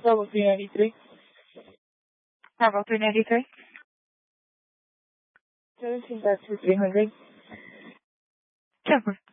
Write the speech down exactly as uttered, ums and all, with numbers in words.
Bravo three ninety-three. Bravo three ninety-three. seventeen back to three hundred. Temper.